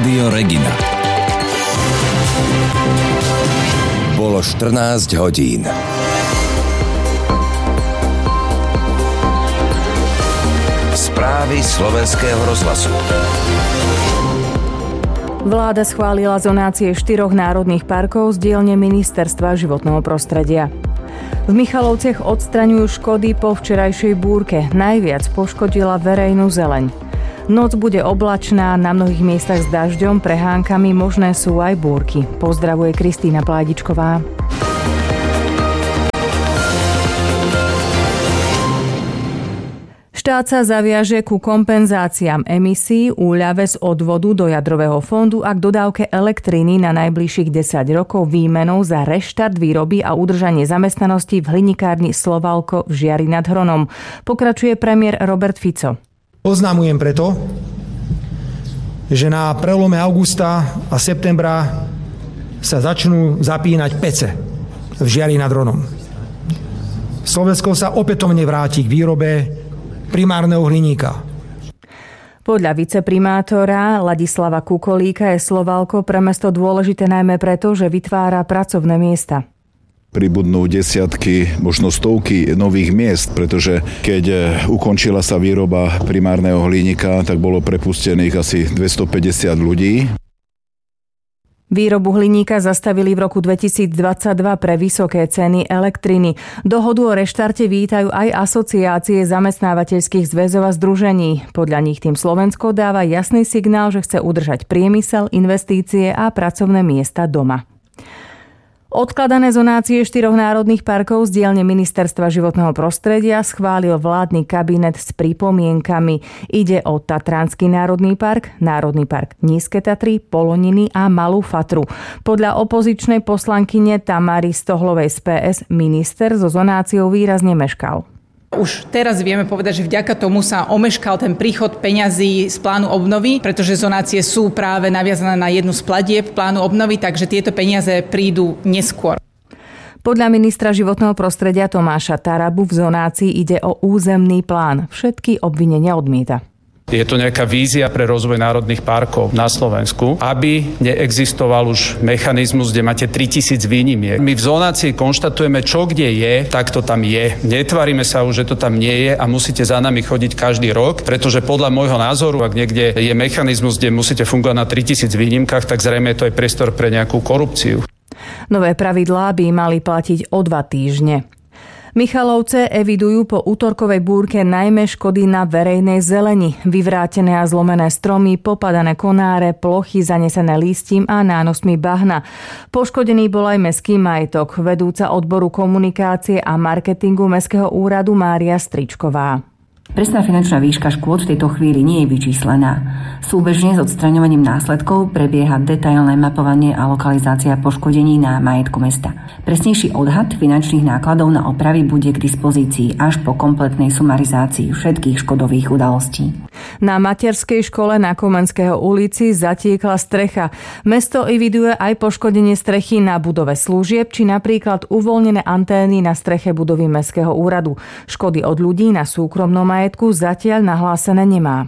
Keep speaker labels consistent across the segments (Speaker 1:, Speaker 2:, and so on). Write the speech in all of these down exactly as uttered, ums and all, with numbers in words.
Speaker 1: Rádio Regina. Bolo štrnásť hodín. Správy slovenského rozhlasu.
Speaker 2: Vláda schválila zonácie štyroch národných parkov z dielne Ministerstva životného prostredia. V Michalovciach odstraňujú škody po včerajšej búrke. Najviac poškodila verejnú zeleň. Noc bude oblačná, na mnohých miestach s dažďom, prehánkami, možné sú aj búrky. Pozdravuje Kristína Pládičková. Štát sa zaviaže ku kompenzáciám emisí, úľave z odvodu do jadrového fondu a k dodávke elektriny na najbližších desať rokov výmenou za reštart výroby a udržanie zamestnanosti v hlinikárni Slovalko v Žiari nad Hronom. Pokračuje premiér Robert Fico.
Speaker 3: Oznamujem preto, že na prelome augusta a septembra sa začnú zapínať pece v Žiari nad Hronom. Slovensko sa opätovne vráti k výrobe primárneho hliníka.
Speaker 2: Podľa viceprimátora Ladislava Kukolíka je Slovalko pre mesto dôležité najmä preto, že vytvára pracovné miesta.
Speaker 4: Pribudnú desiatky, možno stovky nových miest, pretože keď ukončila sa výroba primárneho hliníka, tak bolo prepustených asi dvestopäťdesiat ľudí.
Speaker 2: Výrobu hliníka zastavili v roku dvetisícdvadsaťdva pre vysoké ceny elektriny. Dohodu o reštarte vítajú aj asociácie zamestnávateľských zväzov a združení. Podľa nich tým Slovensko dáva jasný signál, že chce udržať priemysel, investície a pracovné miesta doma. Odkladané zonácie štyroch národných parkov z dielne Ministerstva životného prostredia schválil vládny kabinet s pripomienkami. Ide o Tatranský národný park, Národný park Nízke Tatry, Poloniny a Malú Fatru. Podľa opozičnej poslankyne Tamary Stohlovej z pé es minister so zonáciou výrazne meškal.
Speaker 5: Už teraz vieme povedať, že vďaka tomu sa omeškal ten príchod peňazí z plánu obnovy, pretože zonácie sú práve naviazané na jednu z platieb plánu obnovy, takže tieto peniaze prídu neskôr.
Speaker 2: Podľa ministra životného prostredia Tomáša Tarabu v zonácii ide o územný plán. Všetky obvinenia odmieta.
Speaker 6: Je to nejaká vízia pre rozvoj národných parkov na Slovensku, aby neexistoval už mechanizmus, kde máte tritisíc výnimiek. My v zonácii konštatujeme, čo kde je, tak to tam je. Netvárime sa už, že to tam nie je a musíte za nami chodiť každý rok, pretože podľa môjho názoru, ak niekde je mechanizmus, kde musíte fungovať na tritisíc výnimkách, tak zrejme je to aj priestor pre nejakú korupciu.
Speaker 2: Nové pravidlá by mali platiť o dva týždne. Michalovce evidujú po útorkovej búrke najmä škody na verejnej zeleni. Vyvrátené a zlomené stromy, popadané konáre, plochy zanesené lístím a nánosmi bahna. Poškodený bol aj mestský majetok. Vedúca odboru komunikácie a marketingu Mestského úradu Mária Stričková.
Speaker 7: Presná finančná výška škôd v tejto chvíli nie je vyčíslená. Súbežne s odstraňovaním následkov prebieha detailné mapovanie a lokalizácia poškodení na majetku mesta. Presnejší odhad finančných nákladov na opravy bude k dispozícii až po kompletnej sumarizácii všetkých škodových udalostí.
Speaker 2: Na materskej škole na Komenského ulici zatiekla strecha. Mesto eviduje aj poškodenie strechy na budove služieb, či napríklad uvoľnené antény na streche budovy Mestského úradu. Škody od ľudí na súkromnom majetku zatiaľ nahlásené nemá.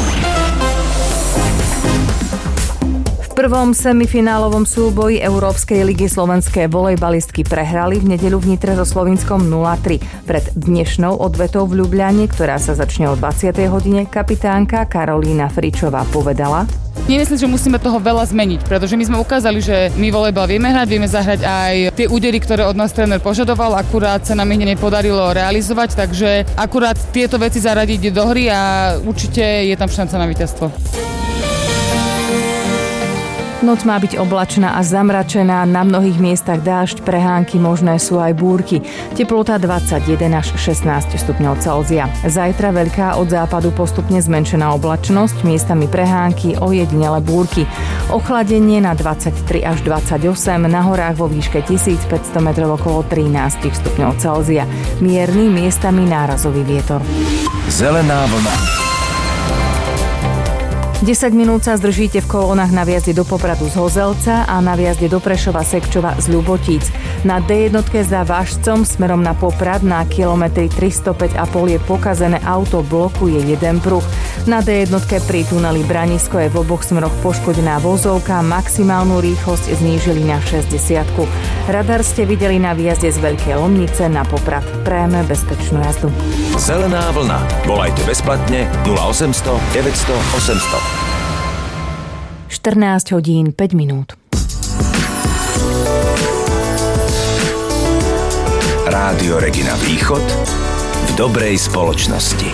Speaker 2: V prvom semifinálovom súboji Európskej ligy slovenské volejbalistky prehrali v nedeľu v Nitre so Slovinskom nula tri. Pred dnešnou odvetou v Ľubľane, ktorá sa začne o dvadsiatej hodine, kapitánka Karolína Fričová povedala:
Speaker 8: Nemyslím, že musíme toho veľa zmeniť, pretože my sme ukázali, že my volejbal vieme hrať, vieme zahrať aj tie údery, ktoré od nás tréner požadoval, akurát sa nám ich nepodarilo realizovať, takže akurát tieto veci zaradiť do hry a určite je tam šanca na víťazstvo.
Speaker 2: Noc má byť oblačná a zamračená, na mnohých miestach dážď, prehánky, možné sú aj búrky. Teplota dvadsaťjeden až šestnásť stupňov Celzia. Zajtra veľká od západu postupne zmenšená oblačnosť, miestami prehánky, ojedinele búrky. Ochladenie na dvadsaťtri až dvadsaťosem, na horách vo výške tisícpäťsto metrov okolo trinásť stupňov Celzia. Mierny, miestami nárazový vietor.
Speaker 1: Zelená vlna.
Speaker 2: desať minút sa zdržíte v kolónach na vjazde do Popradu z Hozelca a na vjazde do Prešova Sekčova z Ľubotíc. Na dé jednotke za Vážcom smerom na Poprad na kilometri tristopäť a pol je pokazené auto, blokuje jeden pruh. Na dé jednotke pri tuneli Branisko je v oboch smeroch poškodená vozovka, maximálnu rýchlosť znížili na šesťdesiatku. Radar ste videli na výjazde z Veľkej Lomnice na Poprad. Prajeme bezpečnú jazdu.
Speaker 1: Zelená vlna. Volajte bezplatne nula osemsto deväťsto osemsto.
Speaker 2: štrnásť hodín päť minút.
Speaker 1: Rádio Regina Východ v dobrej spoločnosti.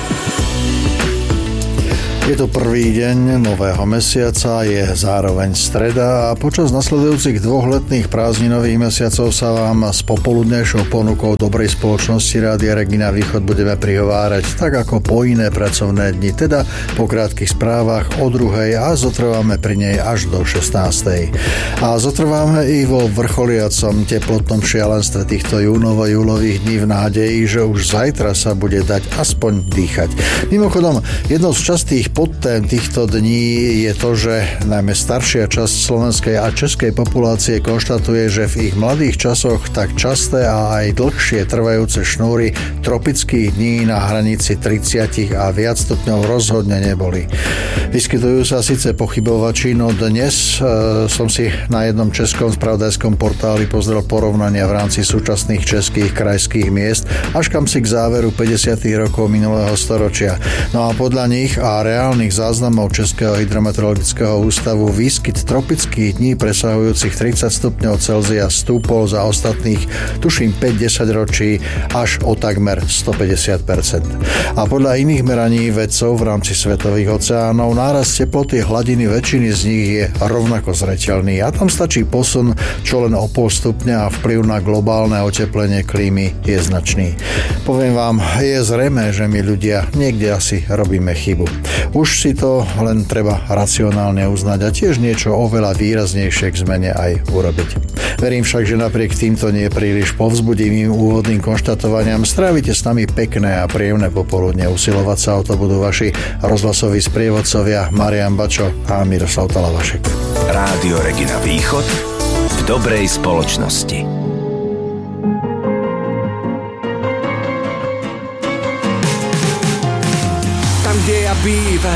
Speaker 9: Je to prvý deň nového mesiaca, je zároveň streda a počas nasledujúcich dvoch letných prázdninových mesiacov sa vám s popoludnejšou ponukou dobrej spoločnosti Rádia Regina Východ budeme prihovárať tak ako po iné pracovné dni, teda po krátkych správach o druhej a zotrváme pri nej až do šestnástej. A zotrváme i vo vrcholiacom teplotnom šialenstve týchto júnovo-júlových dní v nádeji, že už zajtra sa bude dať aspoň dýchať. Mimochodom, jednou z častých podtém týchto dní je to, že najmä staršia časť slovenskej a českej populácie konštatuje, že v ich mladých časoch tak časté a aj dlhšie trvajúce šnúry tropických dní na hranici tridsať a viac stupňov rozhodne neboli. Vyskytujú sa síce pochybovači, no dnes e, som si na jednom českom spravodajskom portáli pozrel porovnania v rámci súčasných českých krajských miest až kam si k záveru päťdesiatych rokov minulého storočia. No a podľa nich a reálne reálnych záznamov Českého hydrometeorologického ústavu výskyt tropických dní presahujúcich tridsať stupňov Celzia stúpol za ostatných, tuším, päť desať ročí až o takmer stopäťdesiat percent. A podľa iných meraní vedcov v rámci svetových oceánov nárast teploty hladiny väčšiny z nich je rovnako zreteľný a tam stačí posun čo len o pol stupňa a vplyv na globálne oteplenie klímy je značný. Poviem vám, je zrejmé, že my ľudia niekde asi robíme chybu. Už si to len treba racionálne uznať a tiež niečo oveľa výraznejšie k zmene aj urobiť. Verím však, že napriek týmto nie príliš povzbudivým úvodným konštatovaniam strávite s nami pekné a príjemné popoludne. Usilovať sa o to budú vaši rozhlasoví sprievodcovia Marián Bačo a Miroslav Talavašek.
Speaker 1: Rádio Regina Východ v dobrej spoločnosti. Tam, kde ja bývam,